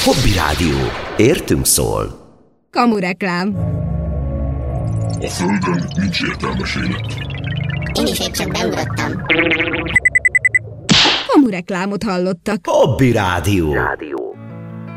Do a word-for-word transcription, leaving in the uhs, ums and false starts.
Hobby Rádió. Értünk szól. Kamureklám. A Földön nincs értelmes élet. Én is épp csak beugrottam. Kamureklámot hallottak. Hobby Rádió. Rádió.